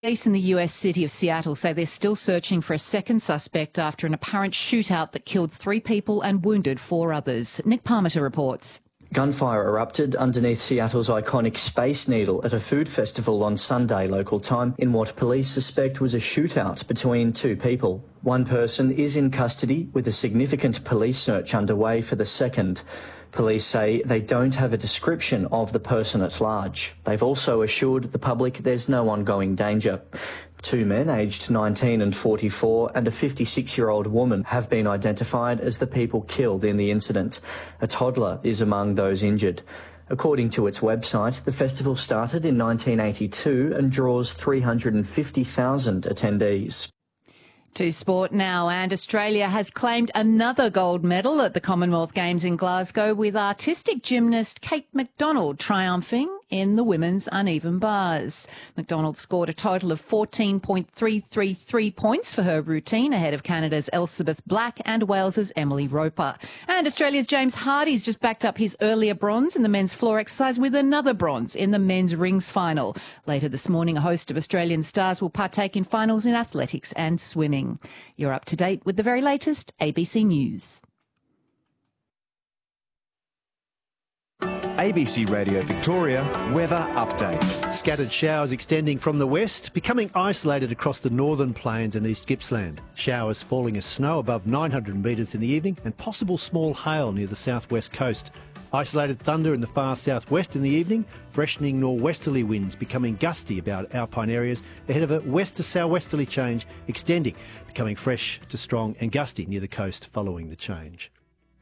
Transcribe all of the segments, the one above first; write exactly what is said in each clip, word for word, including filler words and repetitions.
Police in the U S city of Seattle say they're still searching for a second suspect after an apparent shootout that killed three people and wounded four others. Nick Parmiter reports. Gunfire erupted underneath Seattle's iconic Space Needle at a food festival on Sunday local time in what police suspect was a shootout between two people. One person is in custody with a significant police search underway for the second. Police say they don't have a description of the person at large. They've also assured the public there's no ongoing danger. Two men aged nineteen and forty-four and a fifty-six-year-old woman have been identified as the people killed in the incident. A toddler is among those injured. According to its website, the festival started in nineteen eighty-two and draws three hundred fifty thousand attendees. To sport now, and Australia has claimed another gold medal at the Commonwealth Games in Glasgow, with artistic gymnast Kate McDonald triumphing in the women's uneven bars. McDonald scored a total of fourteen point three three three points for her routine, ahead of Canada's Elizabeth Black and Wales's Emily Roper. And Australia's James Hardy's just backed up his earlier bronze in the men's floor exercise with another bronze in the men's rings final. Later this morning, a host of Australian stars will partake in finals in athletics and swimming. You're up to date with the very latest A B C News. A B C Radio Victoria weather update. Scattered showers extending from the west, becoming isolated across the northern plains and East Gippsland. Showers falling as snow above nine hundred metres in the evening and possible small hail near the southwest coast. Isolated thunder in the far southwest in the evening, freshening norwesterly winds becoming gusty about alpine areas ahead of a west to southwesterly change extending, becoming fresh to strong and gusty near the coast following the change.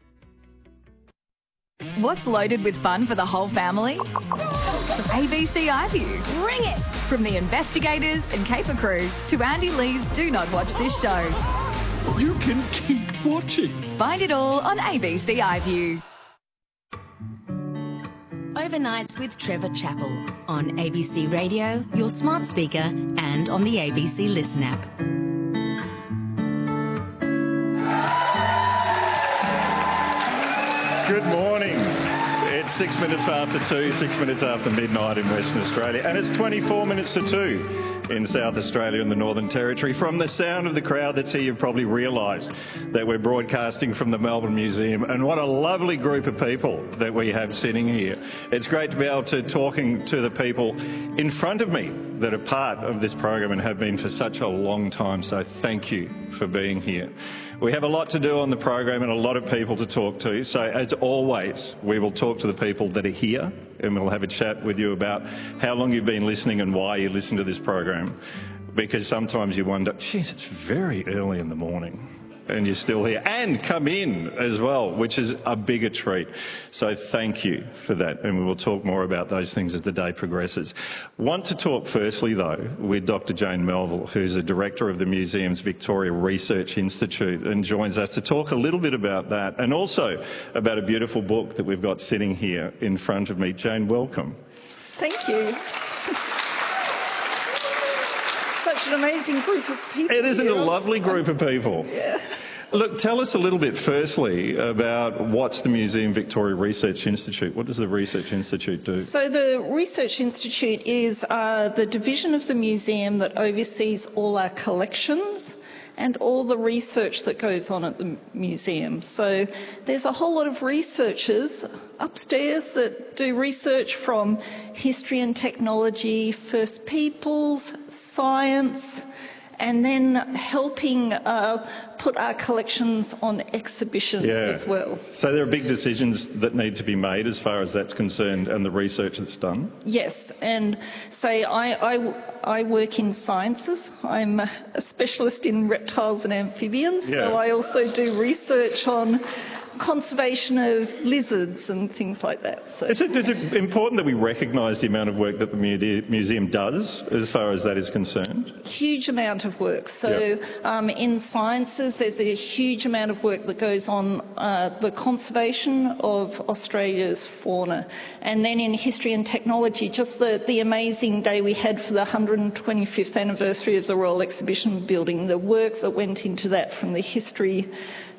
What's loaded with fun for the whole family? A B C iView. Bring it! From the investigators and caper crew to Andy Lee's Do Not Watch This Show. You can keep watching. Find it all on A B C iView. Overnights with Trevor Chappell on A B C Radio, your smart speaker, and on the A B C Listen app. Good morning. It's six minutes after two, six minutes after midnight in Western Australia, and it's twenty-four minutes to two in South Australia and the Northern Territory. From the sound of the crowd that's here, you've probably realised that we're broadcasting from the Melbourne Museum, and what a lovely group of people that we have sitting here. It's great to be able to talking to the people in front of me that are part of this program and have been for such a long time, so thank you for being here. We have a lot to do on the program and a lot of people to talk to, so as always, we will talk to the people that are here and we'll have a chat with you about how long you've been listening and why you listen to this program, because sometimes you wonder, geez, it's very early in the morning and you're still here, and come in as well, which is a bigger treat. So thank you for that, and we will talk more about those things as the day progresses. Want to talk firstly, though, with Doctor Jane Melville, who's the Director of the Museum's Victoria Research Institute, and joins us to talk a little bit about that, and also about a beautiful book that we've got sitting here in front of me. Jane, welcome. Thank you. Such an amazing group of people. It isn't here. a lovely group of people. Yeah. Look, tell us a little bit firstly about what's the Museum Victoria Research Institute. What does the Research Institute do? So the Research Institute is uh, the division of the museum that oversees all our collections and all the research that goes on at the museum. So there's a whole lot of researchers upstairs that do research from history and technology, First Peoples, science, and then helping uh, put our collections on exhibition yeah. as well. So there are big decisions that need to be made as far as that's concerned, and the research that's done? Yes, and so I, I, I work in sciences. I'm a specialist in reptiles and amphibians, yeah. so I also do research on conservation of lizards and things like that. So. Is it, is it important that we recognise the amount of work that the museum does as far as that is concerned? Huge amount of work. So yep. um, in sciences there's a huge amount of work that goes on uh, the conservation of Australia's fauna. And then in history and technology, just the, the amazing day we had for the one hundred twenty-fifth anniversary of the Royal Exhibition Building, the work that went into that from the history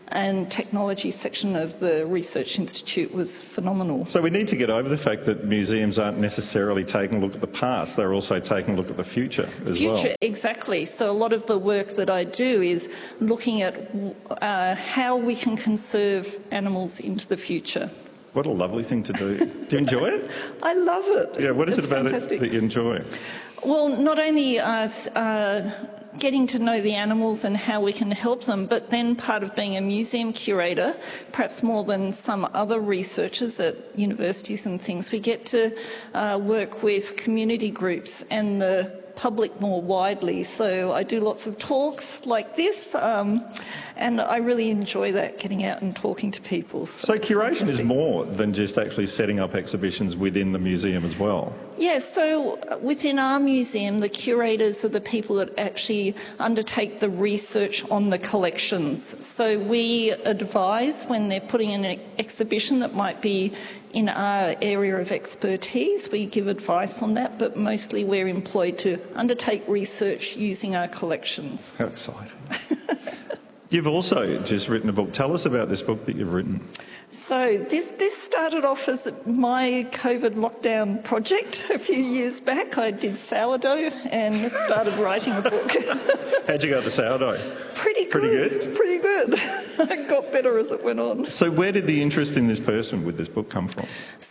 and technology section of the Research Institute was phenomenal. So we need to get over the fact that museums aren't necessarily taking a look at the past, they're also taking a look at the future as future, well. Exactly. So a lot of the work that I do is looking at uh, how we can conserve animals into the future. What a lovely thing to do. Do you enjoy it? I love it. Yeah, what is it's it about fantastic. it that you enjoy? Well, not only uh, uh, getting to know the animals and how we can help them, but then part of being a museum curator, perhaps more than some other researchers at universities and things, we get to uh, work with community groups and the public more widely. So I do lots of talks like this, um, and I really enjoy that, getting out and talking to people. So, so curation is more than just actually setting up exhibitions within the museum as well? Yes, so within our museum, the curators are the people that actually undertake the research on the collections. So we advise when they're putting in an exhibition that might be in our area of expertise. We give advice on that, but mostly we're employed to undertake research using our collections. How exciting. You've also just written a book. Tell us about this book that you've written. So this, this started off as my COVID lockdown project a few years back. I did sourdough and started writing a book. How'd you go with the sourdough? Pretty good. Pretty good? Pretty good. It got better as it went on. So where did the interest in this person with this book come from?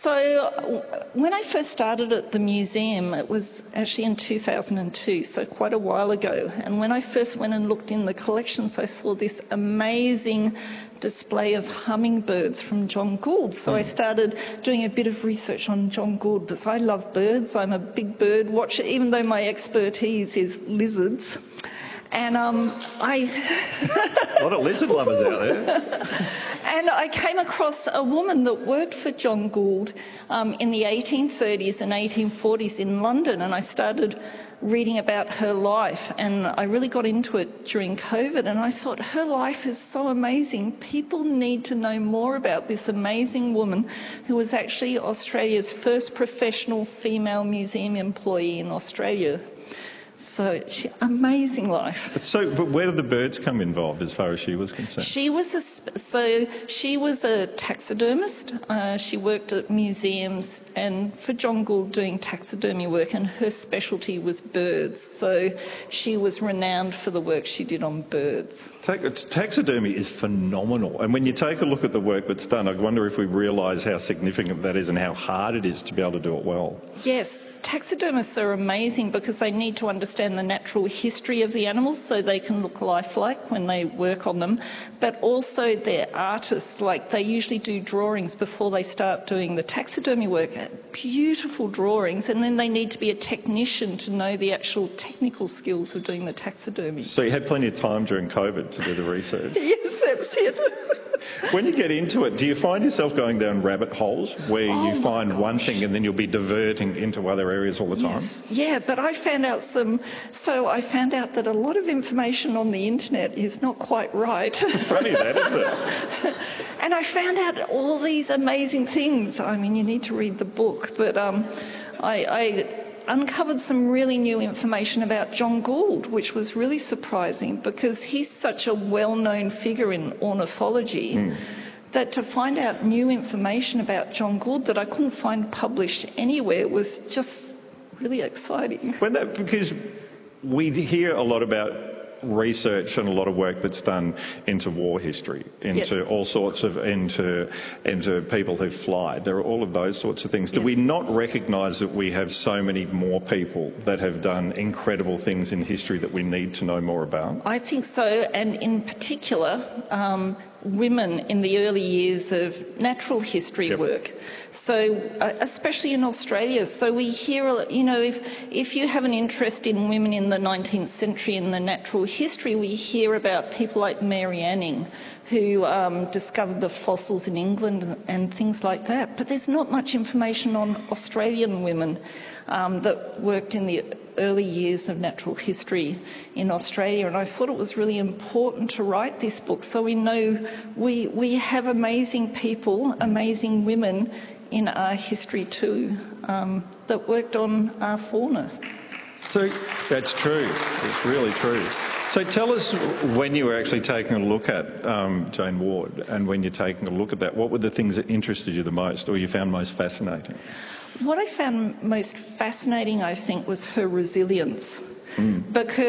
So when I first started at the museum, it was actually in two thousand two, so quite a while ago. And when I first went and looked in the collections, I saw this amazing display of hummingbirds from John Gould. So I started doing a bit of research on John Gould because I love birds. I'm a big bird watcher, even though my expertise is lizards. And um, I... a lot of lizard lovers out there. And I came across a woman that worked for John Gould um, in the eighteen thirties and eighteen forties in London, and I started reading about her life, and I really got into it during COVID, and I thought, her life is so amazing. People need to know more about this amazing woman who was actually Australia's first professional female museum employee in Australia. So, she, amazing life. But so, but where did the birds come involved as far as she was concerned? She was a, so she was a taxidermist. Uh, she worked at museums and for John Gould doing taxidermy work, and her specialty was birds. So she was renowned for the work she did on birds. Taxidermy is phenomenal, and when you take a look at the work that's done, I wonder if we realise how significant that is and how hard it is to be able to do it well. Yes, taxidermists are amazing because they need to understand the natural history of the animals so they can look lifelike when they work on them, but also they're artists. Like, they usually do drawings before they start doing the taxidermy work, beautiful drawings, and then they need to be a technician to know the actual technical skills of doing the taxidermy. So you had plenty of time during COVID to do the research? Yes, that's it. When you get into it, do you find yourself going down rabbit holes where oh you find gosh. one thing and then you'll be diverting into other areas all the time? Yes, yeah, but I found out some, so I found out that a lot of information on the internet is not quite right. Funny that, isn't it? And I found out all these amazing things. I mean, you need to read the book, but um, I, I uncovered some really new information about John Gould, which was really surprising because he's such a well-known figure in ornithology mm. that to find out new information about John Gould that I couldn't find published anywhere was just really exciting. When that, because we hear a lot about research and a lot of work that's done into war history, into yes. all sorts of, into into people who fly. There are all of those sorts of things. Do yes. we not recognise that we have so many more people that have done incredible things in history that we need to know more about? I think so, and in particular, um, women in the early years of natural history yep. work. So, uh, especially in Australia. So we hear, you know, if, if you have an interest in women in the nineteenth century in the natural history, we hear about people like Mary Anning, who um, discovered the fossils in England and things like that. But there's not much information on Australian women um, that worked in the early years of natural history in Australia, and I thought it was really important to write this book so we know we, we have amazing people, amazing women in our history too, um, that worked on our fauna. So that's true, it's really true. So tell us, when you were actually taking a look at um, Jane Ward, and when you're taking a look at that, what were the things that interested you the most or you found most fascinating? What I found most fascinating, I think, was her resilience. Mm. Because